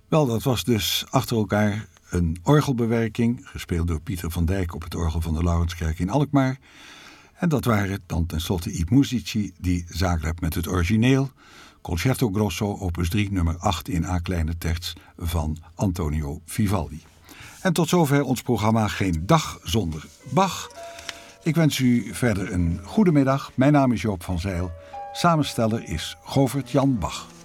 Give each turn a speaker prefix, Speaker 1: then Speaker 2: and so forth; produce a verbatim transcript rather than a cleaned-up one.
Speaker 1: Wel, dat was dus achter elkaar een orgelbewerking, gespeeld door Pieter van Dijk op het orgel van de Laurenskerk in Alkmaar. En dat waren dan tenslotte I Musici die Zagreb met het origineel, Concerto Grosso, opus drie, nummer acht in A kleine terts van Antonio Vivaldi. En tot zover ons programma Geen Dag Zonder Bach. Ik wens u verder een goede middag. Mijn naam is Joop van Zijl. Samensteller is Govert Jan Bach.